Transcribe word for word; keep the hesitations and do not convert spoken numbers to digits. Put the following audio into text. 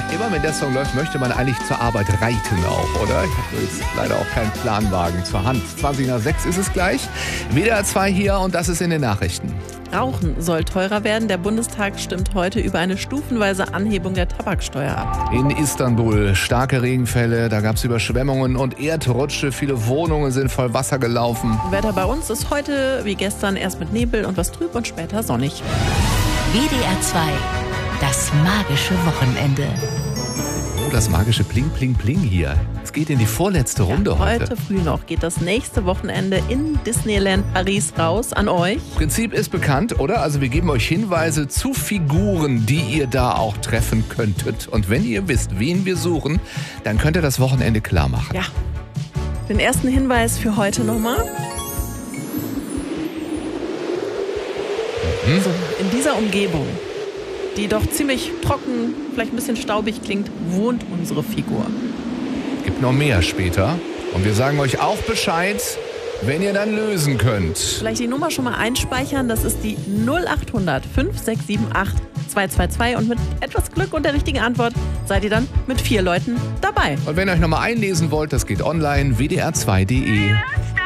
Immer wenn der Song läuft, möchte man eigentlich zur Arbeit reiten auch, oder? Ich habe jetzt leider auch keinen Planwagen zur Hand. zwanzig nach sechs ist es gleich. W D R zwei hier und das ist in den Nachrichten. Rauchen soll teurer werden. Der Bundestag stimmt heute über eine stufenweise Anhebung der Tabaksteuer ab. In Istanbul starke Regenfälle, da gab es Überschwemmungen und Erdrutsche. Viele Wohnungen sind voll Wasser gelaufen. Wetter bei uns ist heute wie gestern erst mit Nebel und was trüb und später sonnig. W D R zwei, das magische Wochenende. Oh, das magische Pling, Pling, Pling hier. Es geht in die vorletzte Runde ja, heute. Heute früh noch geht das nächste Wochenende in Disneyland Paris raus an euch. Prinzip ist bekannt, oder? Also wir geben euch Hinweise zu Figuren, die ihr da auch treffen könntet. Und wenn ihr wisst, wen wir suchen, dann könnt ihr das Wochenende klar machen. Ja. Den ersten Hinweis für heute nochmal. Mhm. So, in dieser Umgebung, die doch ziemlich trocken, vielleicht ein bisschen staubig klingt, wohnt unsere Figur. Gibt noch mehr später. Und wir sagen euch auch Bescheid, wenn ihr dann lösen könnt. Vielleicht die Nummer schon mal einspeichern. Das ist die null acht hundert fünf sechs sieben acht zwei zwei zwei. Und mit etwas Glück und der richtigen Antwort seid ihr dann mit vier Leuten dabei. Und wenn ihr euch nochmal einlesen wollt, das geht online, w d r zwei punkt d e.